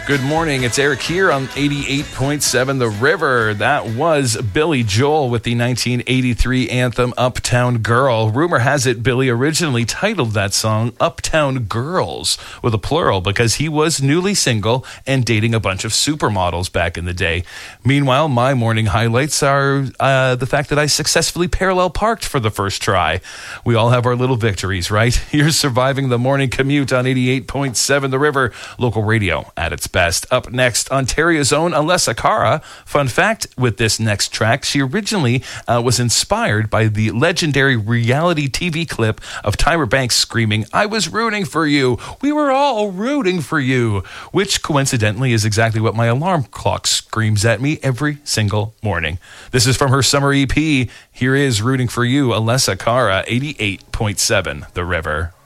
Good morning. It's Eric here on 88.7 The River. That was Billy Joel with the 1983 anthem Uptown Girl. Rumor has it Billy originally titled that song Uptown Girls with a plural because he was newly single and dating a bunch of supermodels back in the day. Meanwhile, my morning highlights are the fact that I successfully parallel parked for the first try. We all have our little victories, right? You're surviving the morning commute on 88.7 The River, local radio at its best. Up next, Ontario's own Alessia Cara. Fun fact with this next track, she originally was inspired by the legendary reality TV clip of Tyra Banks screaming, "I was rooting for you. We were all rooting for you," which coincidentally is exactly what my alarm clock screams at me every single morning. This is from her summer EP. Here is Rooting for You, Alessia Cara, 88.7 The River.